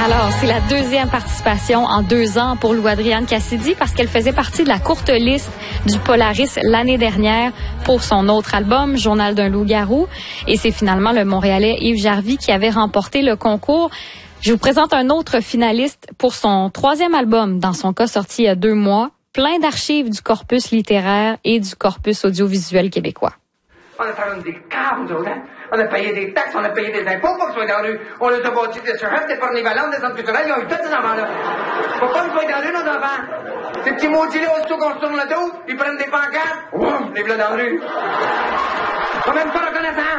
Alors, c'est la deuxième participation en 2 ans pour Lou Adrienne Cassidy parce qu'elle faisait partie de la courte liste du Polaris l'année dernière pour son autre album, Journal d'un loup-garou. Et c'est finalement le Montréalais Yves Jarvie qui avait remporté le concours. Je vous présente un autre finaliste pour son 3e album, dans son cas sorti il y a 2 mois, plein d'archives du corpus littéraire et du corpus audiovisuel québécois. On a fait des caves, nous autres, hein? On a payé des taxes, on a payé des impôts pour qu'ils soient dans la rue. On les a bâtis des surfaces, des pornivalentes, des centres culturels, ils ont eu tous ces enfants-là. Faut pas qu'ils soient dans la rue, nos enfants. Ces petits maudits-là, aussitôt qu'on se tourne le dos, ils prennent des pancartes, ouf, les voilà dans la rue. Faut même pas reconnaissant.